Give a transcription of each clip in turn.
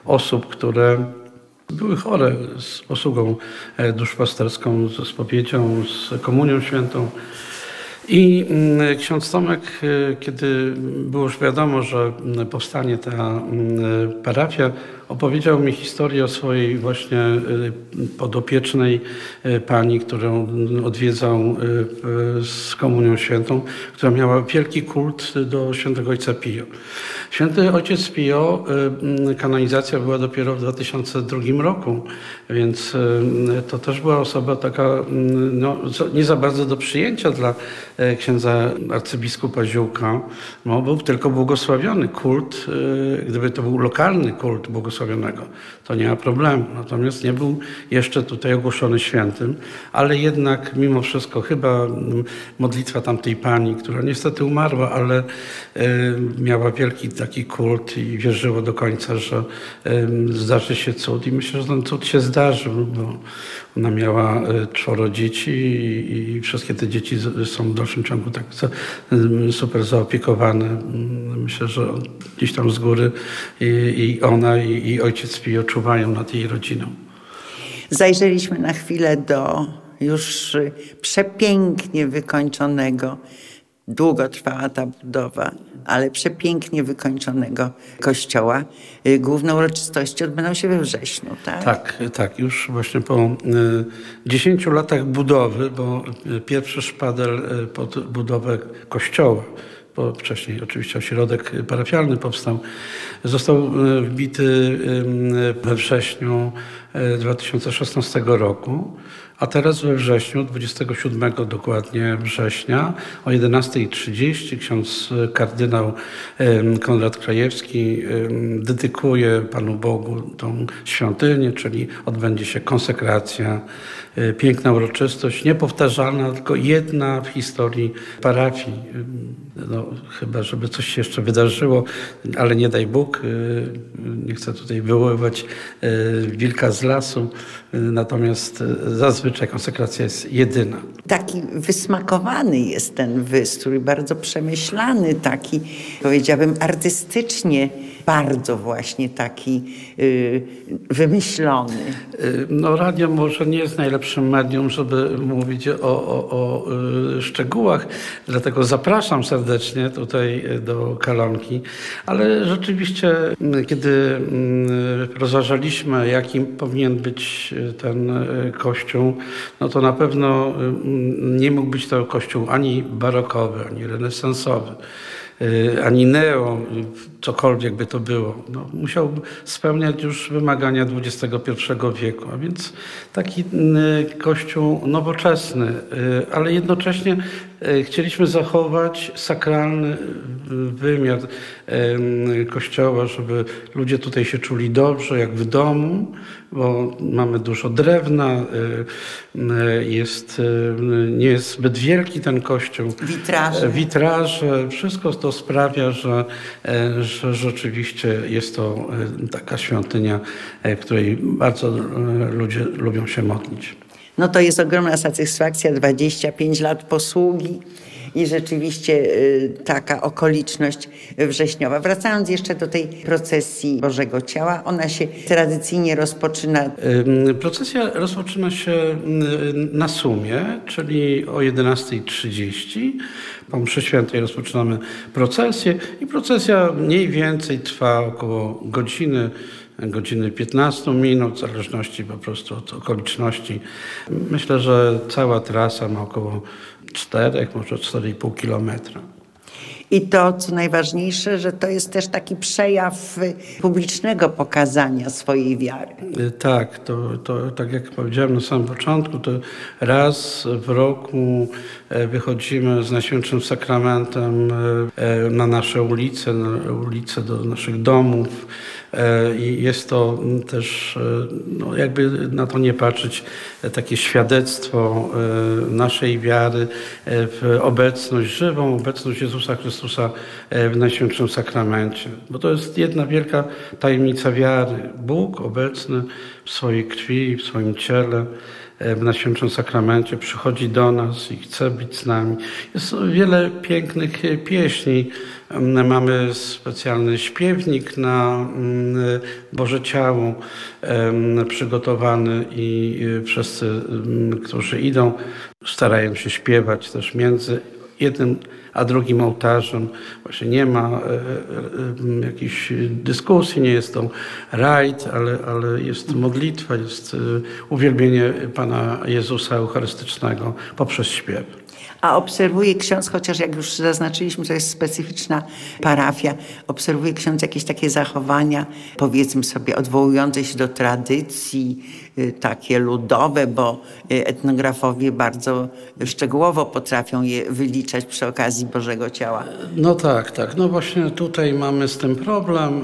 osób, które były chore z posługą duszpasterską, ze spowiedzią, z komunią świętą. I ksiądz Tomek, kiedy było już wiadomo, że powstanie ta parafia, opowiedział mi historię o swojej właśnie podopiecznej pani, którą odwiedzał z komunią świętą, która miała wielki kult do świętego ojca Pio. Święty ojciec Pio, kanonizacja była dopiero w 2002 roku, więc to też była osoba taka nie za bardzo do przyjęcia dla księdza arcybiskupa Ziółka. No, był tylko błogosławiony kult, gdyby to był lokalny kult błogosławionego, to nie ma problemu. Natomiast nie był jeszcze tutaj ogłoszony świętym, ale jednak mimo wszystko chyba modlitwa tamtej pani, która niestety umarła, ale miała wielki taki kult i wierzyła do końca, że zdarzy się cud. I myślę, że ten cud się zdarzył, bo ona miała 4 dzieci i wszystkie te dzieci są w dalszym ciągu tak super zaopiekowane. Myślę, że gdzieś tam z góry i ona i ojciec Pio czuwają nad jej rodziną. Zajrzeliśmy na chwilę do już przepięknie wykończonego, długo trwała ta budowa, ale przepięknie wykończonego kościoła. Główne uroczystości odbędą się we wrześniu, tak? Tak. Już właśnie po 10 latach budowy, bo pierwszy szpadel pod budowę kościoła, bo wcześniej oczywiście ośrodek parafialny powstał, został wbity we wrześniu 2016 roku. A teraz we wrześniu, 27 dokładnie września o 11:30 ksiądz kardynał Konrad Krajewski dedykuje Panu Bogu tą świątynię, czyli odbędzie się konsekracja, piękna uroczystość, niepowtarzalna, tylko jedna w historii parafii. No, chyba, żeby coś się jeszcze wydarzyło, ale nie daj Bóg, nie chcę tutaj wywoływać wilka z lasu, natomiast zazwyczaj konsekracja jest jedyna. Taki wysmakowany jest ten wystrój, bardzo przemyślany, taki powiedziałabym artystycznie bardzo właśnie taki wymyślony. No radio może nie jest najlepszym medium, żeby mówić o szczegółach, dlatego zapraszam serdecznie tutaj do Kalonki, ale rzeczywiście kiedy rozważaliśmy, jakim powinien być ten kościół, no to na pewno nie mógł być to kościół ani barokowy, ani renesansowy, ani neo, cokolwiek by to było. No, musiał spełniać już wymagania XXI wieku, a więc taki kościół nowoczesny, ale jednocześnie chcieliśmy zachować sakralny wymiar kościoła, żeby ludzie tutaj się czuli dobrze, jak w domu, bo mamy dużo drewna, nie jest zbyt wielki ten kościół. Witraże, wszystko to sprawia, że rzeczywiście jest to taka świątynia, w której bardzo ludzie lubią się modlić. No to jest ogromna satysfakcja, 25 lat posługi i rzeczywiście taka okoliczność wrześniowa. Wracając jeszcze do tej procesji Bożego Ciała, ona się tradycyjnie rozpoczyna. Procesja rozpoczyna się na sumie, czyli o 11:30. Po mszy świętej rozpoczynamy procesję i procesja mniej więcej trwa około godziny 15 minut, w zależności po prostu od okoliczności. Myślę, że cała trasa ma około 4, może 4,5 kilometra. I to, co najważniejsze, że to jest też taki przejaw publicznego pokazania swojej wiary. Tak, to tak jak powiedziałem na samym początku, to raz w roku wychodzimy z Najświętszym Sakramentem na nasze ulice, do naszych domów. I jest to też, no jakby na to nie patrzeć, takie świadectwo naszej wiary w żywą obecność Jezusa Chrystusa w Najświętszym Sakramencie. Bo to jest jedna wielka tajemnica wiary. Bóg obecny w swojej krwi, w swoim ciele, na Świętym Sakramencie, przychodzi do nas i chce być z nami. Jest wiele pięknych pieśni. Mamy specjalny śpiewnik na Boże Ciało przygotowany i wszyscy, którzy idą, starają się śpiewać też między jednym a drugim ołtarzem. Właśnie nie ma jakiejś dyskusji, nie jest to rajd, ale jest modlitwa, jest uwielbienie Pana Jezusa Eucharystycznego poprzez śpiew. A obserwuje ksiądz, chociaż jak już zaznaczyliśmy, to jest specyficzna parafia, obserwuje ksiądz jakieś takie zachowania, powiedzmy sobie, odwołujące się do tradycji, takie ludowe, bo etnografowie bardzo szczegółowo potrafią je wyliczać przy okazji Bożego Ciała. No tak. No właśnie tutaj mamy z tym problem.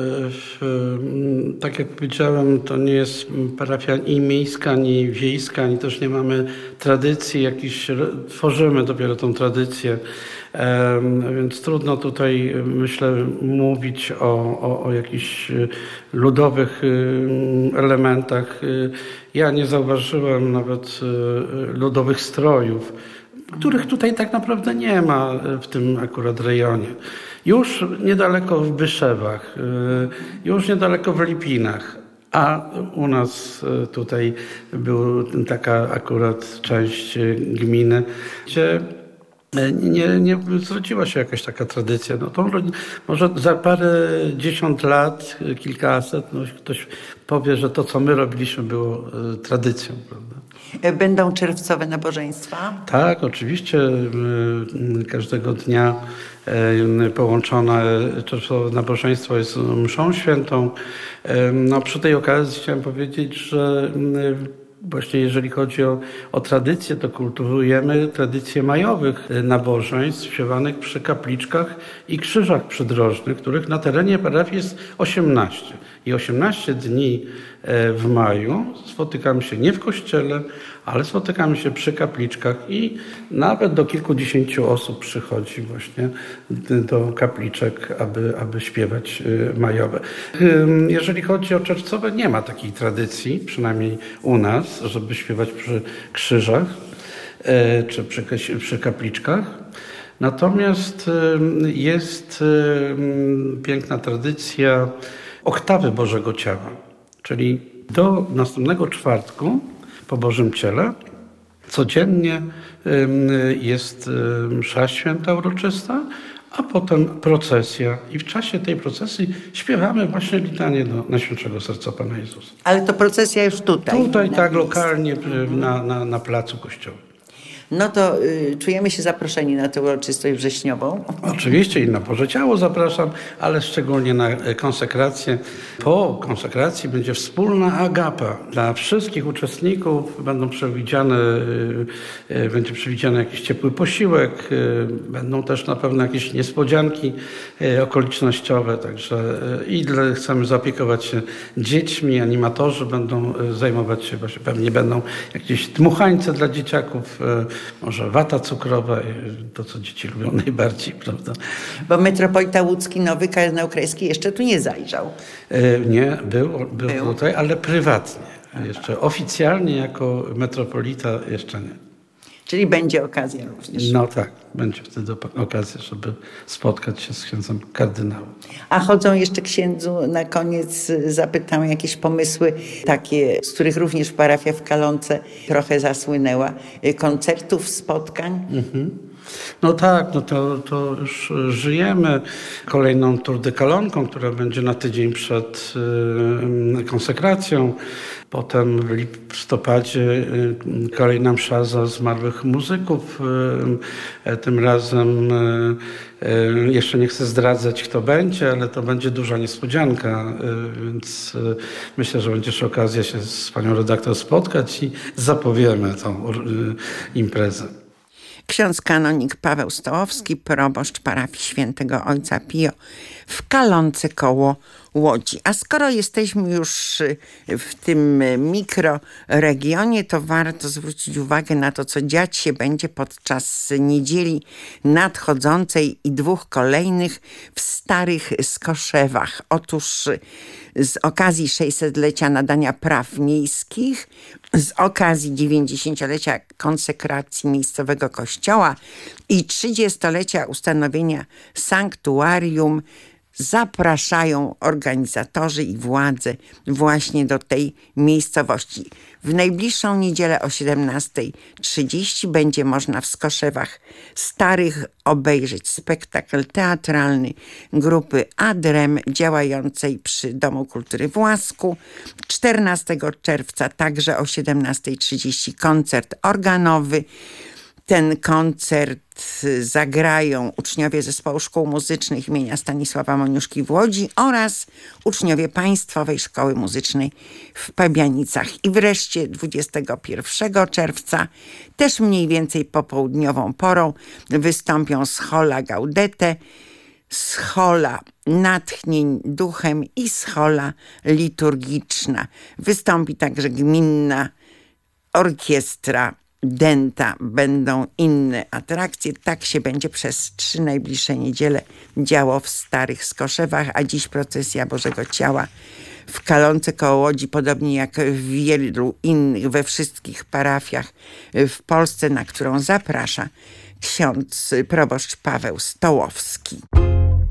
Tak jak powiedziałem, to nie jest parafia ani miejska, ani wiejska, ani też nie mamy tradycji jakichś, tworzymy dopiero tą tradycję. Więc trudno tutaj, myślę, mówić o jakichś ludowych elementach. Ja nie zauważyłem nawet ludowych strojów, których tutaj tak naprawdę nie ma w tym akurat rejonie. Już niedaleko w Byszewach, już niedaleko w Lipinach, a u nas tutaj była taka akurat część gminy, gdzie nie zrodziła się jakaś taka tradycja. No to może za parę dziesiąt lat, kilkaset, no ktoś powie, że to, co my robiliśmy, było tradycją, prawda? Będą czerwcowe nabożeństwa? Tak, oczywiście. Każdego dnia połączone czerwcowe nabożeństwo jest mszą świętą. No, przy tej okazji chciałem powiedzieć, że właśnie jeżeli chodzi o tradycję, to kultywujemy tradycję majowych nabożeństw śpiewanych przy kapliczkach i krzyżach przydrożnych, których na terenie parafii jest 18. I 18 dni w maju spotykamy się nie w kościele, ale spotykamy się przy kapliczkach i nawet do kilkudziesięciu osób przychodzi właśnie do kapliczek, aby śpiewać majowe. Jeżeli chodzi o czerwcowe, nie ma takiej tradycji, przynajmniej u nas, żeby śpiewać przy krzyżach czy przy kapliczkach. Natomiast jest piękna tradycja oktawy Bożego Ciała, czyli do następnego czwartku po Bożym Ciele codziennie jest msza święta uroczysta, a potem procesja. I w czasie tej procesji śpiewamy właśnie litanię do Najświętszego Serca Pana Jezusa. Ale to procesja już tutaj? Tutaj tak, lokalnie na placu kościoła. No to czujemy się zaproszeni na tę uroczystość wrześniową. Oczywiście i na Boże Ciało zapraszam, ale szczególnie na konsekrację. Po konsekracji będzie wspólna agapa. Dla wszystkich uczestników będzie przewidziany jakiś ciepły posiłek, będą też na pewno jakieś niespodzianki okolicznościowe, także chcemy zaopiekować się dziećmi, animatorzy będą zajmować się, właśnie pewnie będą jakieś dmuchańce dla dzieciaków, może wata cukrowa, to co dzieci lubią najbardziej, prawda? Bo metropolita łódzki, nowy kardynał Krajewski jeszcze tu nie zajrzał. Nie, był tutaj, ale prywatnie. Jeszcze oficjalnie jako metropolita jeszcze nie. Czyli będzie okazja również. No tak, będzie wtedy okazja, żeby spotkać się z księdzem kardynałem. A chodzą jeszcze księdzu, na koniec zapytam, jakieś pomysły takie, z których również parafia w Kalonce trochę zasłynęła, koncertów, spotkań? No tak, no to już żyjemy kolejną Tour de Kalonką, która będzie na tydzień przed konsekracją. Potem w listopadzie kolejna msza za zmarłych muzyków. Tym razem jeszcze nie chcę zdradzać, kto będzie, ale to będzie duża niespodzianka, więc myślę, że będzie jeszcze okazja się z panią redaktor spotkać i zapowiemy tą imprezę. Ksiądz kanonik Paweł Stołowski, proboszcz parafii Świętego Ojca Pio w Kalonce koło Łodzi. A skoro jesteśmy już w tym mikroregionie, to warto zwrócić uwagę na to, co dziać się będzie podczas niedzieli nadchodzącej i 2 kolejnych w Starych Skoszewach. Otóż z okazji 600-lecia nadania praw miejskich, z okazji 90-lecia konsekracji miejscowego kościoła i 30-lecia ustanowienia sanktuarium zapraszają organizatorzy i władze właśnie do tej miejscowości. W najbliższą niedzielę o 17:30 będzie można w Skoszewach Starych obejrzeć spektakl teatralny grupy Adrem działającej przy Domu Kultury w Łasku. 14 czerwca także o 17:30 koncert organowy. Ten koncert zagrają uczniowie Zespołu Szkół Muzycznych imienia Stanisława Moniuszki w Łodzi oraz uczniowie Państwowej Szkoły Muzycznej w Pabianicach. I wreszcie 21 czerwca, też mniej więcej popołudniową porą, wystąpią Schola Gaudete, Schola Natchnień Duchem i Schola Liturgiczna. Wystąpi także gminna orkiestra Dęta, będą inne atrakcje. Tak się będzie przez 3 najbliższe niedziele działo w Starych Skoszewach, a dziś procesja Bożego Ciała w Kalonce koło Łodzi, podobnie jak w wielu innych, we wszystkich parafiach w Polsce, na którą zaprasza ksiądz proboszcz Paweł Stołowski.